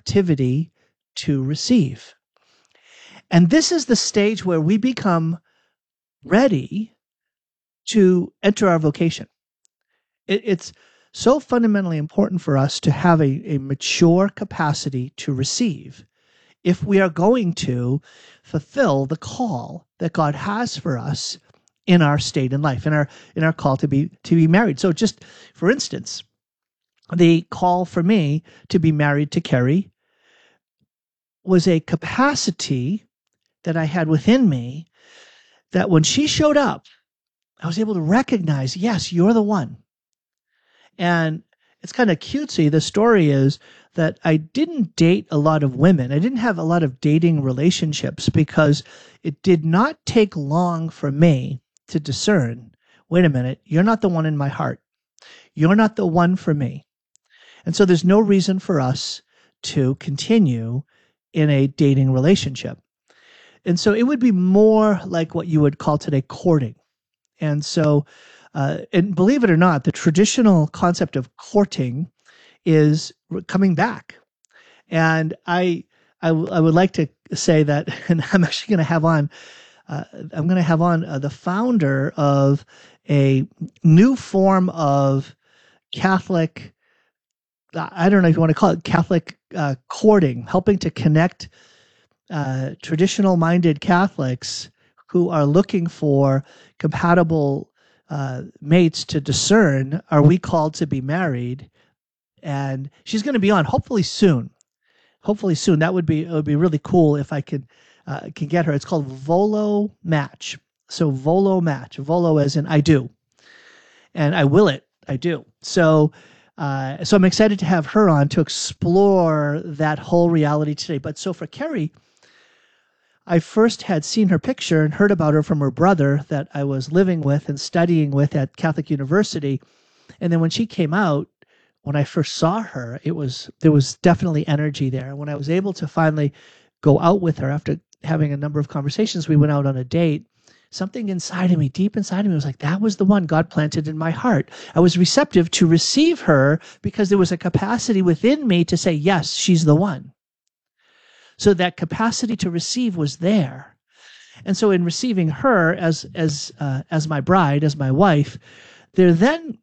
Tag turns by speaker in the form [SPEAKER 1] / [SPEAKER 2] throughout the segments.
[SPEAKER 1] receptivity to receive. And this is the stage where we become ready to enter our vocation. It's so fundamentally important for us to have a mature capacity to receive if we are going to fulfill the call that God has for us in our state in life, in our call to be married. So just for instance, the call for me to be married to Carrie was a capacity that I had within me that when she showed up, I was able to recognize, yes, you're the one. And it's kind of cutesy. The story is that I didn't date a lot of women. I didn't have a lot of dating relationships because it did not take long for me to discern, wait a minute, you're not the one in my heart. You're not the one for me. And so there's no reason for us to continue in a dating relationship. And so it would be more like what you would call today courting. And so, and believe it or not, the traditional concept of courting is coming back. And I would like to say that, and I'm actually going to have on, the founder of a new form of Catholic, I don't know if you want to call it Catholic courting, helping to connect traditional-minded Catholics who are looking for compatible mates to discern, are we called to be married? And she's going to be on hopefully soon. Hopefully soon. It would be really cool if I can get her. It's called Volo Match. So Volo Match. Volo as in I do. And I will it. I do. So I'm excited to have her on to explore that whole reality today. But so for Carrie, I first had seen her picture and heard about her from her brother that I was living with and studying with at Catholic University. And then when she came out, when I first saw her, there was definitely energy there. And when I was able to finally go out with her after having a number of conversations, we went out on a date. Something inside of me, deep inside of me, was like, that was the one God planted in my heart. I was receptive to receive her because there was a capacity within me to say, yes, she's the one. So that capacity to receive was there. And so in receiving her as my bride, as my wife, there's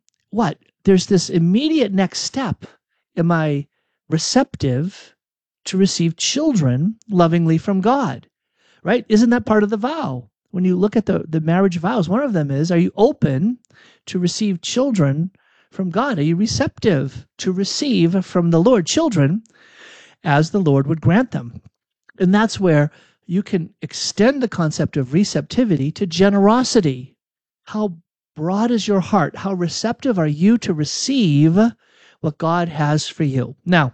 [SPEAKER 1] this immediate next step. Am I receptive to receive children lovingly from God? Right? Isn't that part of the vow? When you look at the marriage vows, one of them is, are you open to receive children from God? Are you receptive to receive from the Lord children as the Lord would grant them? And that's where you can extend the concept of receptivity to generosity. How broad is your heart? How receptive are you to receive what God has for you? Now,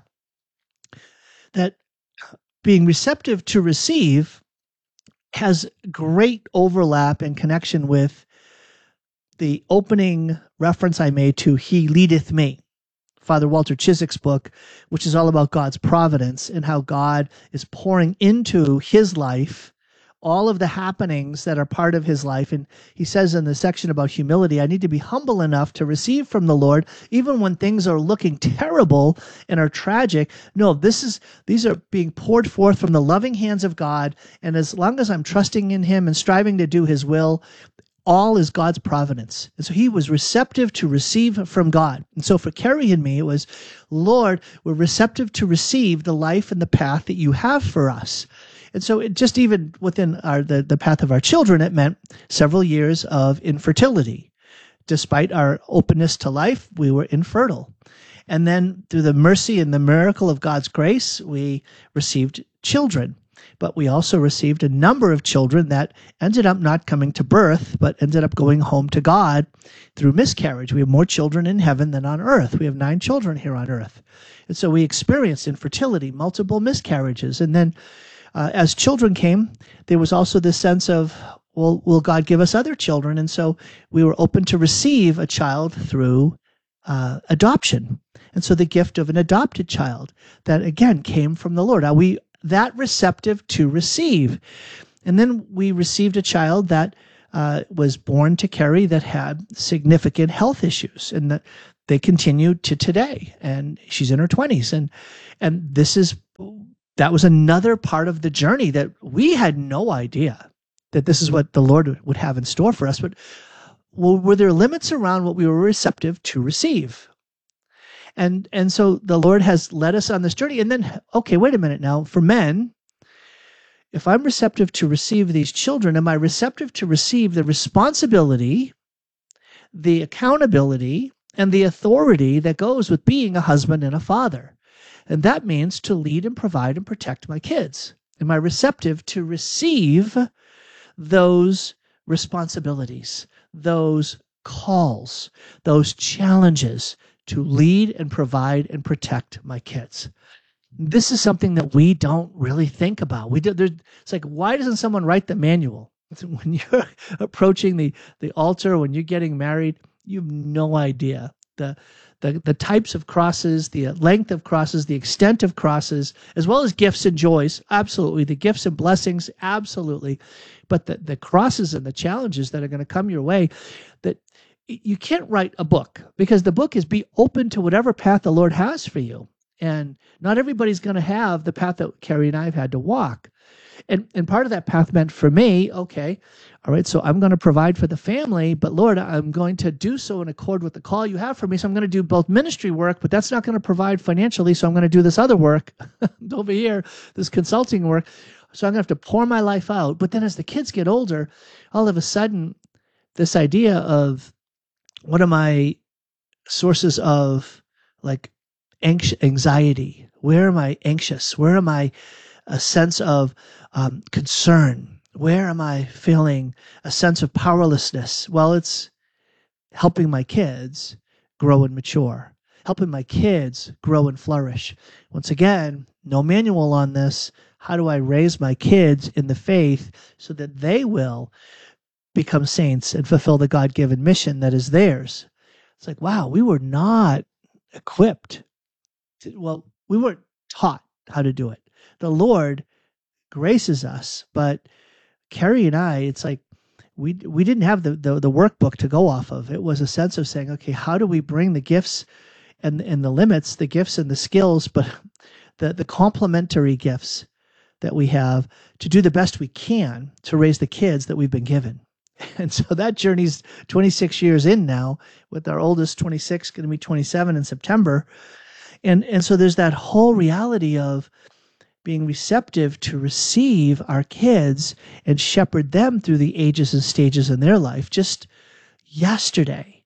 [SPEAKER 1] that being receptive to receive has great overlap and connection with the opening reference I made to He Leadeth Me, Father Walter Chiswick's book, which is all about God's providence and how God is pouring into his life all of the happenings that are part of his life. And he says in the section about humility, I need to be humble enough to receive from the Lord, even when things are looking terrible and are tragic. No, these are being poured forth from the loving hands of God. And as long as I'm trusting in him and striving to do his will, all is God's providence. And so he was receptive to receive from God. And so for Carrie and me, it was, Lord, we're receptive to receive the life and the path that you have for us. And so it just even within the path of our children, it meant several years of infertility. Despite our openness to life, we were infertile. And then through the mercy and the miracle of God's grace, we received children. But we also received a number of children that ended up not coming to birth, but ended up going home to God through miscarriage. We have more children in heaven than on earth. We have 9 children here on earth. And so we experienced infertility, multiple miscarriages. And then as children came, there was also this sense of, well, will God give us other children? And so we were open to receive a child through adoption. And so the gift of an adopted child that, again, came from the Lord. Are we that receptive to receive? And then we received a child that was born to Carrie that had significant health issues, and that they continued to today. And she's in her 20s. And this is that was another part of the journey that we had no idea that this is what the Lord would have in store for us. But were there limits around what we were receptive to receive? And so the Lord has led us on this journey. And then, okay, wait a minute now. For men, if I'm receptive to receive these children, am I receptive to receive the responsibility, the accountability, and the authority that goes with being a husband and a father? And that means to lead and provide and protect my kids. Am I receptive to receive those responsibilities, those calls, those challenges to lead and provide and protect my kids? This is something that we don't really think about. It's like, why doesn't someone write the manual? When you're approaching the altar, when you're getting married, you have no idea the types of crosses, the length of crosses, the extent of crosses, as well as gifts and joys. Absolutely. The gifts and blessings. Absolutely. But the crosses and the challenges that are going to come your way, that you can't write a book, because the book is be open to whatever path the Lord has for you. And not everybody's going to have the path that Carrie and I have had to walk. And part of that path meant for me, okay, all right, so I'm going to provide for the family, but Lord, I'm going to do so in accord with the call you have for me. So I'm going to do both ministry work, but that's not going to provide financially. So I'm going to do this other work over here, this consulting work. So I'm going to have to pour my life out. But then as the kids get older, all of a sudden, this idea of what are my sources of like anxiety? Where am I anxious? Where am I a sense of concern? Where am I feeling a sense of powerlessness? Well, it's helping my kids grow and mature, helping my kids grow and flourish. Once again, no manual on this. How do I raise my kids in the faith so that they will become saints and fulfill the God-given mission that is theirs? It's like, wow, we were not equipped. Well, we weren't taught how to do it. The Lord graces us, but Carrie and I, it's like we didn't have the workbook to go off of. It was a sense of saying, okay, how do we bring the gifts and the limits, the gifts and the skills, but the complementary gifts that we have to do the best we can to raise the kids that we've been given. And so that journey's 26 years in now, with our oldest 26, going to be 27 in September. And so there's that whole reality of being receptive to receive our kids and shepherd them through the ages and stages in their life. Just yesterday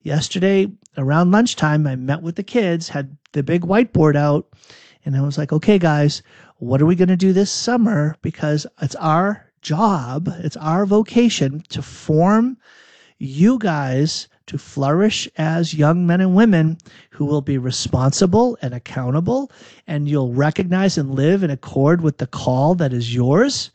[SPEAKER 1] around lunchtime, I met with the kids, had the big whiteboard out, and I was like, okay, guys, what are we going to do this summer? Because it's our job, it's our vocation to form you guys to flourish as young men and women who will be responsible and accountable, and you'll recognize and live in accord with the call that is yours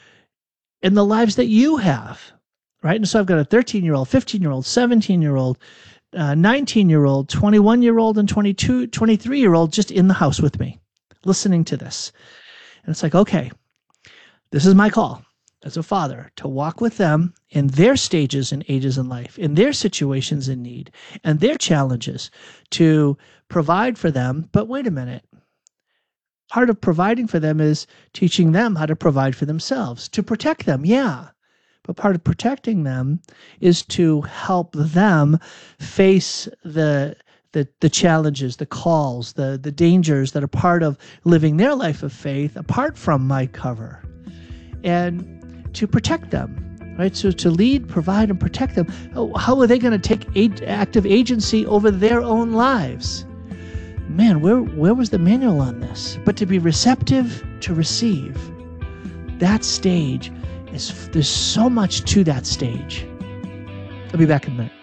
[SPEAKER 1] in the lives that you have, right? And so I've got a 13-year-old, 15-year-old, 17-year-old, 19-year-old, 21-year-old, and 22, 23-year-old just in the house with me, listening to this. And it's like, okay, this is my call as a father, to walk with them in their stages and ages in life, in their situations in need, and their challenges, to provide for them. But wait a minute. Part of providing for them is teaching them how to provide for themselves, to protect them, yeah. But part of protecting them is to help them face the challenges, the calls, the dangers that are part of living their life of faith apart from my cover. And to protect them, right? So to lead, provide, and protect them. How are they going to take active agency over their own lives? Man, where was the manual on this? But to be receptive to receive, that stage, there's so much to that stage. I'll be back in a minute.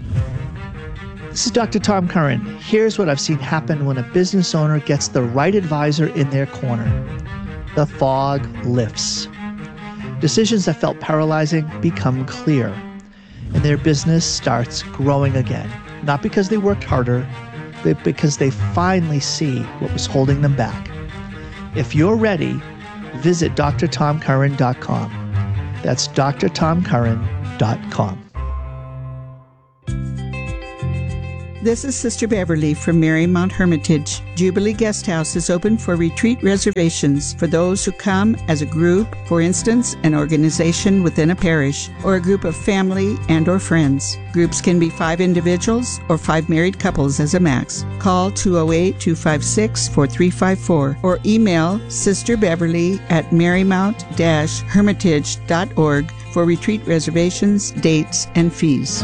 [SPEAKER 1] This is Dr. Tom Curran. Here's what I've seen happen when a business owner gets the right advisor in their corner. The fog lifts. Decisions that felt paralyzing become clear, and their business starts growing again. Not because they worked harder, but because they finally see what was holding them back. If you're ready, visit drtomcurran.com. That's drtomcurran.com.
[SPEAKER 2] This is Sister Beverly from Marymount Hermitage. Jubilee Guest House is open for retreat reservations for those who come as a group, for instance, an organization within a parish, or a group of family and or friends. Groups can be 5 individuals or 5 married couples as a max. Call 208-256-4354 or email Sister Beverly at marymount-hermitage.org for retreat reservations, dates, and fees.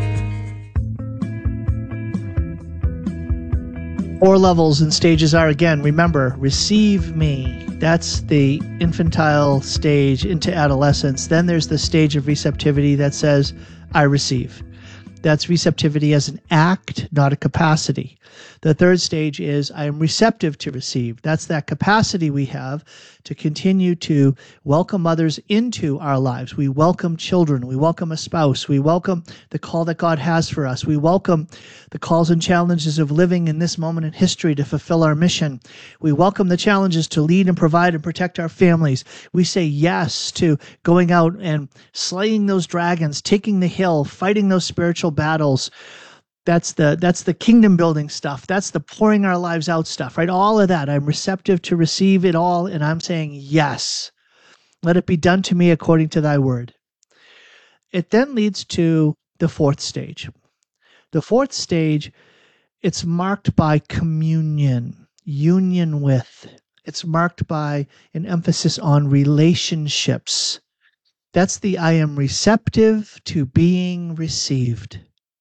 [SPEAKER 1] 4 levels and stages are, again, remember, receive me. That's the infantile stage into adolescence. Then there's the stage of receptivity that says, I receive. That's receptivity as an act, not a capacity. The third stage is I am receptive to receive. That's that capacity we have to continue to welcome others into our lives. We welcome children. We welcome a spouse. We welcome the call that God has for us. We welcome the calls and challenges of living in this moment in history to fulfill our mission. We welcome the challenges to lead and provide and protect our families. We say yes to going out and slaying those dragons, taking the hill, fighting those spiritual battles. That's the kingdom building stuff. That's the pouring our lives out stuff, right? All of that. I'm receptive to receive it all, and I'm saying yes. Let it be done to me according to thy word. It then leads to the 4th stage. The 4th stage, it's marked by communion, union with. It's marked by an emphasis on relationships. That's the I am receptive to being received.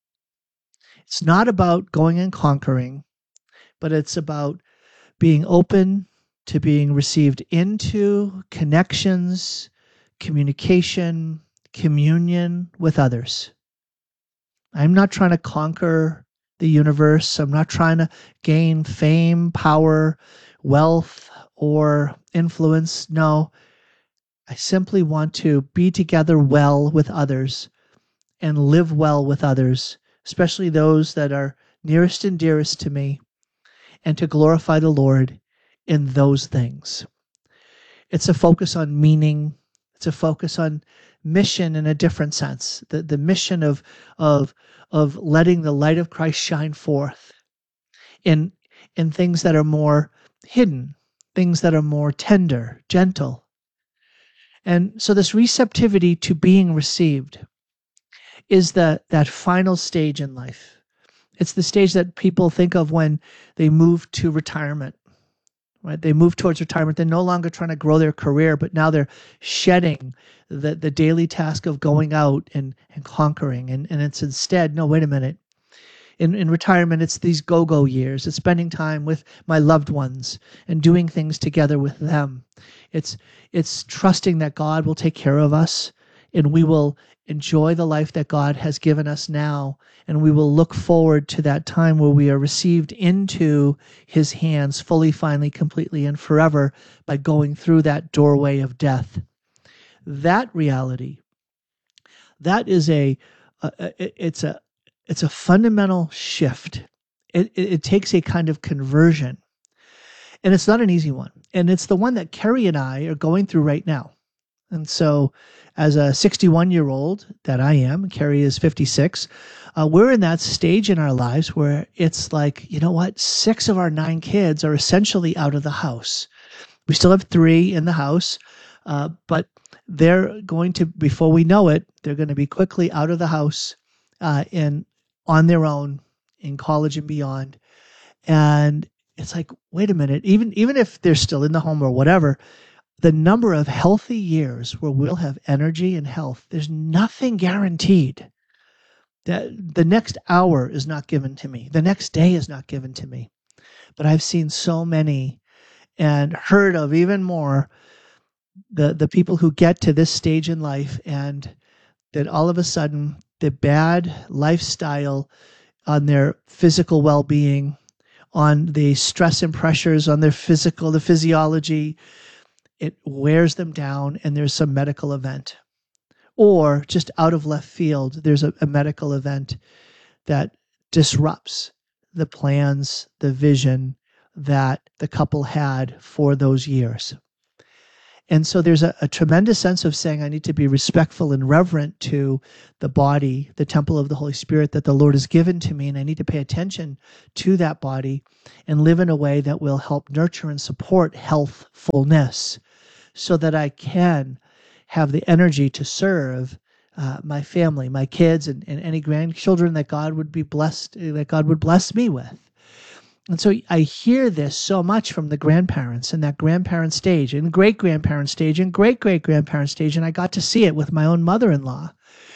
[SPEAKER 1] It's not about going and conquering, but it's about being open to being received into connections, communication, communion with others. I'm not trying to conquer the universe. I'm not trying to gain fame, power, wealth, or influence. No, I simply want to be together well with others and live well with others, especially those that are nearest and dearest to me, and to glorify the Lord in those things. It's a focus on meaning. It's a focus on mission in a different sense. The mission of letting the light of Christ shine forth in things that are more hidden, things that are more tender, gentle. And so this receptivity to being received is that final stage in life. It's the stage that people think of when they move to retirement, right? They move towards retirement. They're no longer trying to grow their career, but now they're shedding the daily task of going out and conquering. And it's instead, no, wait a minute. In retirement, it's these go-go years. It's spending time with my loved ones and doing things together with them. It's trusting that God will take care of us, and we will enjoy the life that God has given us now, and we will look forward to that time where we are received into his hands fully, finally, completely, and forever by going through that doorway of death. That reality, that is it's a fundamental shift. It takes a kind of conversion, and it's not an easy one. And it's the one that Carrie and I are going through right now. And so as a 61-year-old that I am, Carrie is 56, we're in that stage in our lives where it's like, you know what? 6 of our 9 kids are essentially out of the house. We still have 3 in the house, but they're going to, before we know it, they're going to be quickly out of the house on their own in college and beyond. And it's like, wait a minute, even if they're still in the home or whatever, the number of healthy years where we'll have energy and health, there's nothing guaranteed. That the next hour is not given to me. The next day is not given to me. But I've seen so many and heard of even more the people who get to this stage in life, and that all of a sudden the bad lifestyle on their physical well-being, on the stress and pressures on their the physiology, it wears them down, and there's some medical event. Or just out of left field, there's a medical event that disrupts the plans, the vision that the couple had for those years. And so there's a tremendous sense of saying I need to be respectful and reverent to the body, the temple of the Holy Spirit that the Lord has given to me, and I need to pay attention to that body and live in a way that will help nurture and support healthfulness so that I can have the energy to serve my family, my kids, and any grandchildren that God would be blessed, that God would bless me with. And so I hear this so much from the grandparents in that grandparent stage and great-grandparent stage and great-great-grandparent stage, and I got to see it with my own mother-in-law.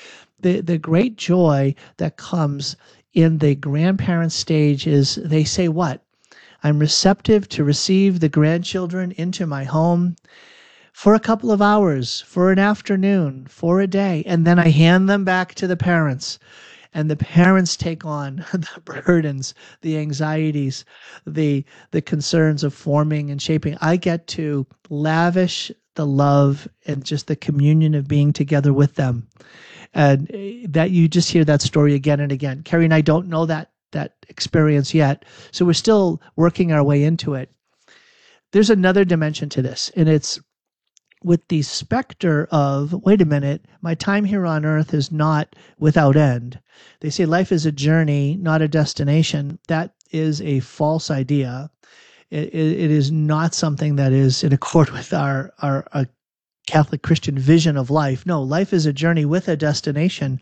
[SPEAKER 1] The great joy that comes in the grandparent stage is they say what? I'm receptive to receive the grandchildren into my home for a couple of hours, for an afternoon, for a day, and then I hand them back to the parents. And the parents take on the burdens, the anxieties, the concerns of forming and shaping. I get to lavish the love and just the communion of being together with them. And that you just hear that story again and again. Carrie and I don't know that experience yet, so we're still working our way into it. There's another dimension to this, and it's with the specter of, wait a minute, my time here on earth is not without end. They say life is a journey, not a destination. That is a false idea. It is not something that is in accord with our Catholic Christian vision of life. No, life is a journey with a destination.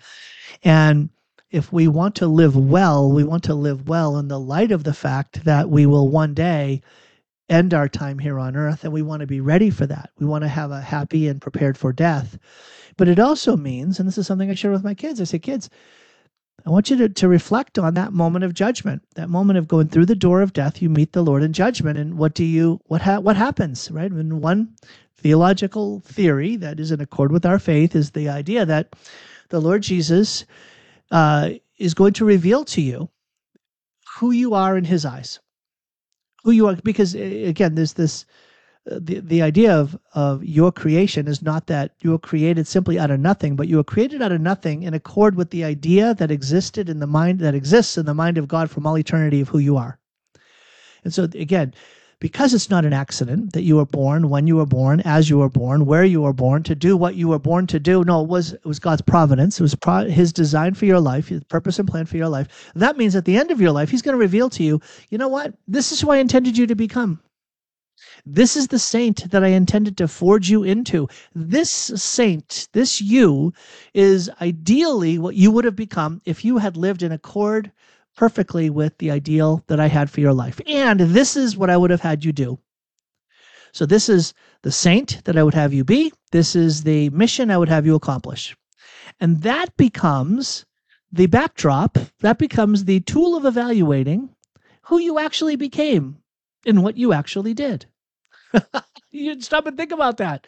[SPEAKER 1] And if we want to live well, we want to live well in the light of the fact that we will one day end our time here on earth, and we want to be ready for that. We want to have a happy and prepared for death. But it also means, and this is something I share with my kids, I say, kids, I want you to reflect on that moment of judgment, that moment of going through the door of death. You meet the Lord in judgment, and what happens, right? And one theological theory that is in accord with our faith is the idea that the Lord Jesus is going to reveal to you who you are in his eyes. Who you are, because again, there's this, the idea of your creation is not that you were created simply out of nothing, but you were created out of nothing in accord with the idea that exists in the mind of God from all eternity of who you are. And so again, because it's not an accident that you were born, when you were born, as you were born, where you were born, to do what you were born to do. No, it was God's providence. It was his design for your life, his purpose and plan for your life. That means at the end of your life, he's going to reveal to you, you know what? This is who I intended you to become. This is the saint that I intended to forge you into. This saint, this you, is ideally what you would have become if you had lived in accord perfectly with the ideal that I had for your life. And this is what I would have had you do. So this is the saint that I would have you be. This is the mission I would have you accomplish. And that becomes the backdrop, that becomes the tool of evaluating who you actually became and what you actually did. You stop and think about that.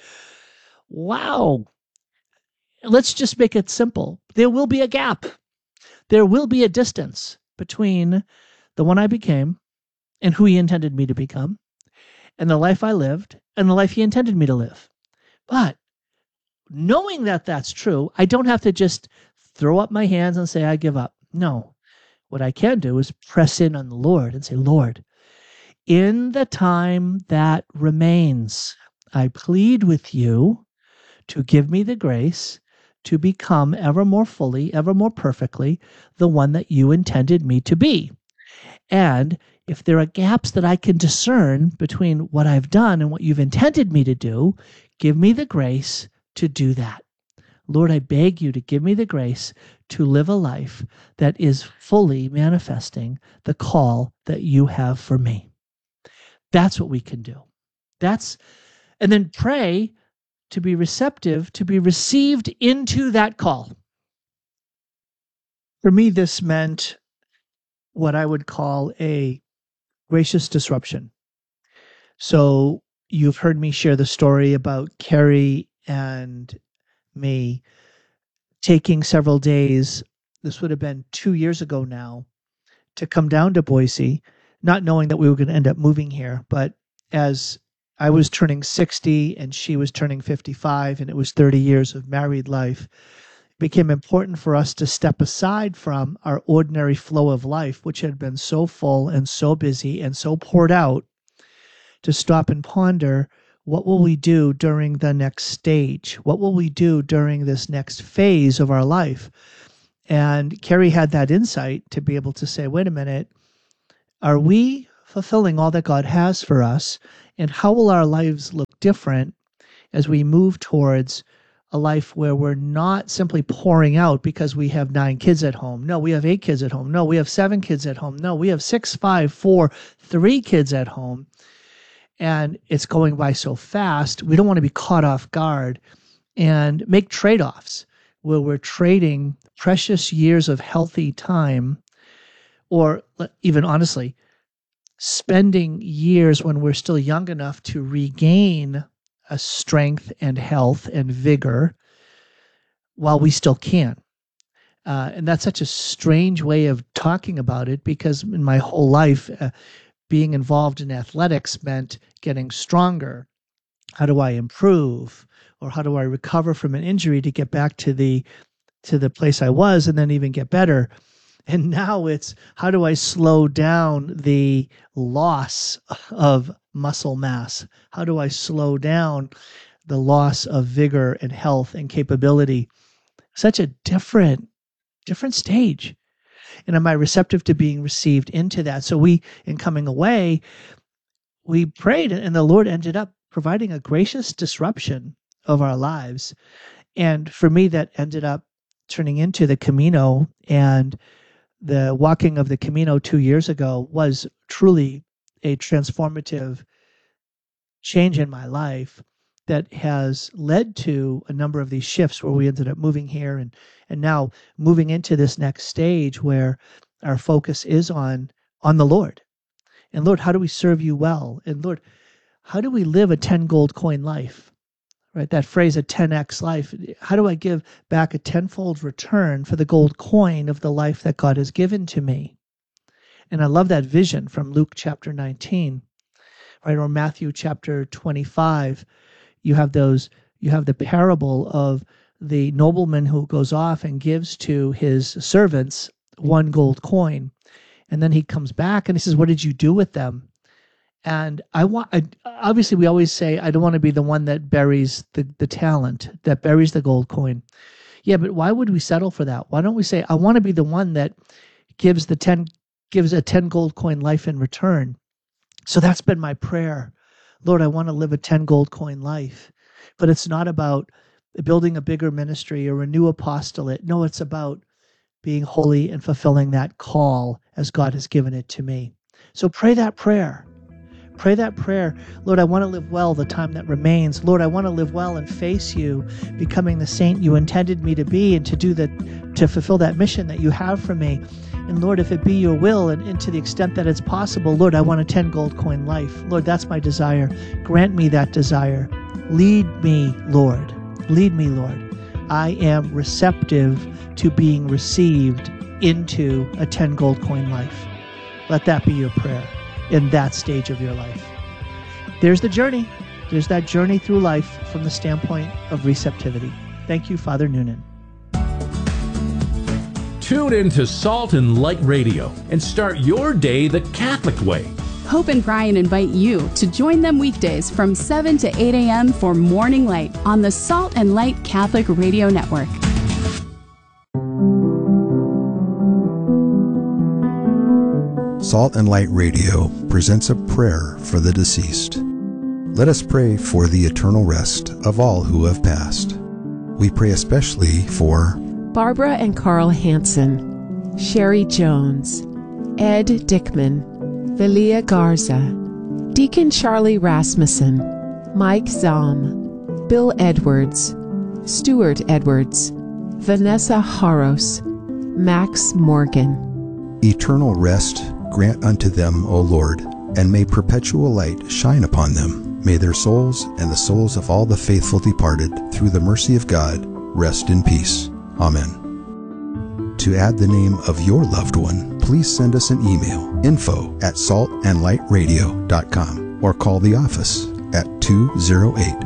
[SPEAKER 1] Wow. Let's just make it simple. There will be a gap. There will be a distance between the one I became and who he intended me to become, and the life I lived and the life he intended me to live. But knowing that that's true, I don't have to just throw up my hands and say, I give up. No. What I can do is press in on the Lord and say, Lord, in the time that remains, I plead with you to give me the grace to become ever more fully, ever more perfectly, the one that you intended me to be. And if there are gaps that I can discern between what I've done and what you've intended me to do, give me the grace to do that. Lord, I beg you to give me the grace to live a life that is fully manifesting the call that you have for me. That's what we can do. And then pray to be receptive, to be received into that call. For me, this meant what I would call a gracious disruption. So you've heard me share the story about Carrie and me taking several days, this would have been 2 years ago now, to come down to Boise, not knowing that we were going to end up moving here. But as I was turning 60 and she was turning 55, and it was 30 years of married life, it became important for us to step aside from our ordinary flow of life, which had been so full and so busy and so poured out, to stop and ponder What will we do during the next stage? What will we do during this next phase of our life? And Carrie had that insight to be able to say, wait a minute, are we fulfilling all that God has for us? And how will our lives look different as we move towards a life where we're not simply pouring out because we have 9 kids at home? No, we have 8 kids at home. No, we have 7 kids at home. No, we have 6, 5, 4, 3 kids at home. And it's going by so fast. We don't want to be caught off guard and make trade-offs where we're trading precious years of healthy time, or even honestly, spending years when we're still young enough to regain a strength and health and vigor while we still can. And that's such a strange way of talking about it, because in my whole life, being involved in athletics meant getting stronger. How do I improve? Or how do I recover from an injury to get back to the place I was and then even get better? And now it's, how do I slow down the loss of muscle mass? How do I slow down the loss of vigor and health and capability? Such a different stage. And am I receptive to being received into that? So we, in coming away, we prayed, and the Lord ended up providing a gracious disruption of our lives. And for me, that ended up turning into the Camino, and the walking of the Camino 2 years ago was truly a transformative change in my life that has led to a number of these shifts where we ended up moving here and now moving into this next stage where our focus is on the Lord. And Lord, how do we serve you well? And Lord, how do we live a 10 gold coin life? Right? That phrase, a 10x life. How do I give back a tenfold return for the gold coin of the life that God has given to me? And I love that vision from Luke chapter 19, right? Or Matthew chapter 25. You have the parable of the nobleman who goes off and gives to his servants 1 gold coin. And then he comes back and he says, what did you do with them? And obviously we always say, I don't want to be the one that buries the talent, that buries the gold coin. Yeah, but why would we settle for that? Why don't we say, I want to be the one that gives a 10 gold coin life in return? So that's been my prayer. Lord, I want to live a 10 gold coin life. But it's not about building a bigger ministry or a new apostolate. No, it's about being holy and fulfilling that call as God has given it to me. So pray that prayer. Pray that prayer. Lord, I want to live well the time that remains. Lord, I want to live well and face you, becoming the saint you intended me to be, and to fulfill that mission that you have for me. And Lord, if it be your will, and to the extent that it's possible, Lord, I want a 10 gold coin life. Lord, that's my desire. Grant me that desire. Lead me, Lord. Lead me, Lord. I am receptive to being received into a 10 gold coin life. Let that be your prayer in that stage of your life. There's the journey. There's that journey through life from the standpoint of receptivity. Thank you, Father Noonan.
[SPEAKER 3] Tune in to Salt and Light Radio and start your day the Catholic way.
[SPEAKER 4] Hope and Brian invite you to join them weekdays from 7 to 8 a.m. for Morning Light on the Salt and Light Catholic Radio Network.
[SPEAKER 5] Salt and Light Radio presents a prayer for the deceased. Let us pray for the eternal rest of all who have passed. We pray especially for
[SPEAKER 6] Barbara and Carl Hansen, Sherry Jones, Ed Dickman, Velia Garza, Deacon Charlie Rasmussen, Mike Zahm, Bill Edwards, Stuart Edwards, Vanessa Haros, Max Morgan.
[SPEAKER 5] Eternal rest grant unto them, O Lord, and may perpetual light shine upon them. May their souls and the souls of all the faithful departed, through the mercy of God, rest in peace. Amen. To add the name of your loved one, please send us an email, info@saltandlightradio.com, or call the office at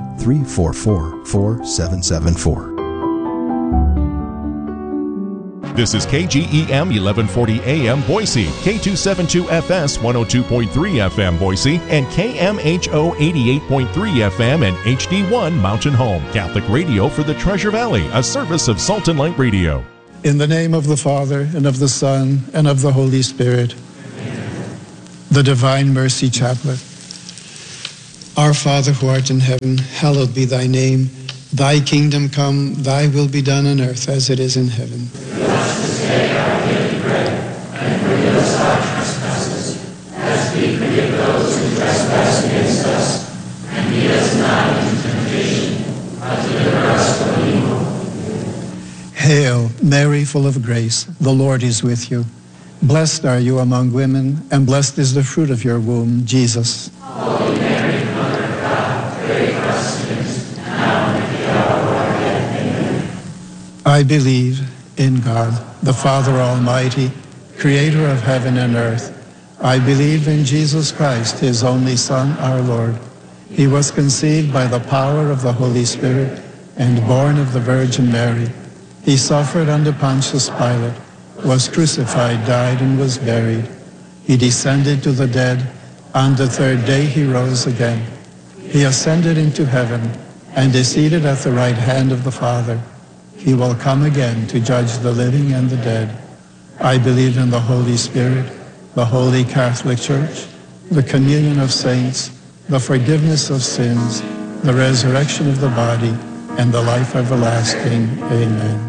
[SPEAKER 5] 208-344-4774.
[SPEAKER 7] This is KGEM 1140 AM Boise, K272FS 102.3 FM Boise, and KMHO 88.3 FM and HD1 Mountain Home. Catholic radio for the Treasure Valley, a service of Salt and Light Radio.
[SPEAKER 8] In the name of the Father, and of the Son, and of the Holy Spirit. Amen. The Divine Mercy Chaplet. Our Father who art in heaven, hallowed be thy name. Thy kingdom come, thy will be done on earth as it is in heaven.
[SPEAKER 9] Give us this day our daily bread, and forgive us our trespasses, as we forgive those who trespass against us. And lead us not into temptation, but deliver us from evil.
[SPEAKER 8] Hail, Mary, full of grace, the Lord is with you. Blessed are you among women, and blessed is the fruit of your womb, Jesus.
[SPEAKER 9] Holy Mary, Mother of God, pray for us sinners, now and at the hour of our death. Amen.
[SPEAKER 8] I believe in God, the Father Almighty, creator of heaven and earth. I believe in Jesus Christ, his only Son, our Lord. He was conceived by the power of the Holy Spirit and born of the Virgin Mary. He suffered under Pontius Pilate, was crucified, died, and was buried. He descended to the dead. On the third day he rose again. He ascended into heaven and is seated at the right hand of the Father. He will come again to judge the living and the dead. I believe in the Holy Spirit, the Holy Catholic Church, the communion of saints, the forgiveness of sins, the resurrection of the body, and the life everlasting. Amen.